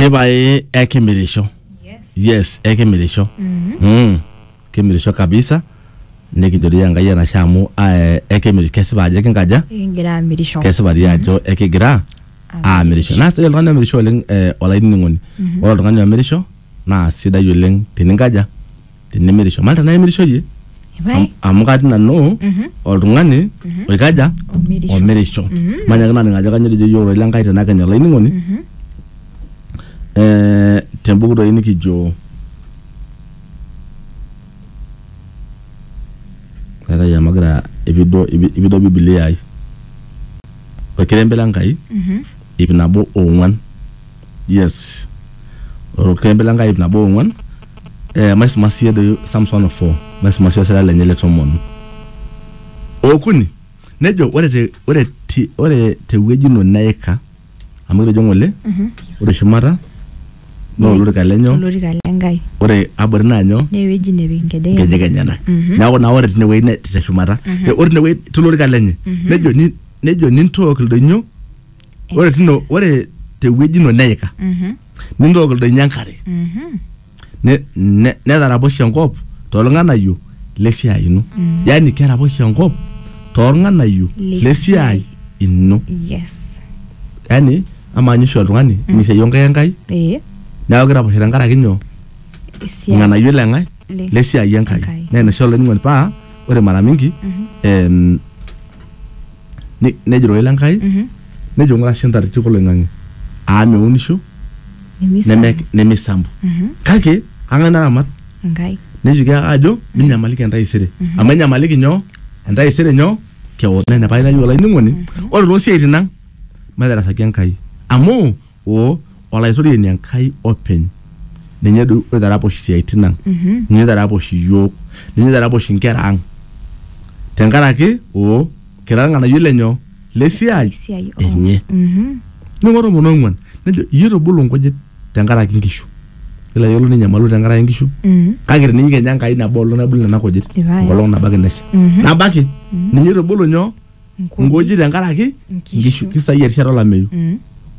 Ebae ekimirisho. Yes, ekimirisho. Kimirisho kabisa. Nikijoria ngai anashamu ekimirisho kesiba aje kingaja? Ngira mirisho. Kesiba ajo ekigira mirisho. Na sasa oltung'ani mirisho oleng olaini ngoni. Ore oltung'ani omirisho na sidai oleng tiningaja tinimirisho. Malta na mirisho ye. Amu kati nanu oltung'ani oikaja omirisho. Manya kana ngaja kanyo jo ole ngai tena kenya olaini ngoni. Tembuku doi nikijo era ya magra ibido biblia ai okirembela ngai ibnabo ongwan yes okirembela ngai ibnabo ongwan masie de Samson 4 masie sala lenyele tomon okuni nejo ore te weji no naeka amire jongole ore shumara no lori kalengai ore abori nanyo ne weji ne bingede gejeganyana na ore tine we ne tishumata ore ne we tulori kalenye nejo ninto kildenyo ore te weji no naeka nindo kildenyo yankare ne darabo shankop tolnganayo lesia ino yani kerabo shankop tolnganayo lesia ino yes yani amanyisho oltung'ani mise yonga yangai na gira boshira ngara kinyo ngana yule ngai lesia yangai na sholo ngoni pa ore mara mingi nejiro ile ngai nejo ngara sentare tikolo ngangi ame unisho nemisambu kake angana ramat ngai nejuga ajo binyamaliki ndaisere amanya maliki nyo ndaisere nyo keona ne paina yola ingoni ore lo sia itinang madara sakiankai amu ola isori ni ankai open nenye do darapo sia itinang nenye darapo shiyo nenye darapo shinkerang tengaraki keranga na yule nyo lesia enye ngoro monongwan nejo yiro bulongo je tengaraki ngishu ila yolo ni nyamalu tengaraki ngishu kagire ni ngenya nkai na bolo na bulna nako je ngolong na bagi nesha na baki ni yiro bulonyo ngoji tengaraki ngishu kisa yersharo la meyu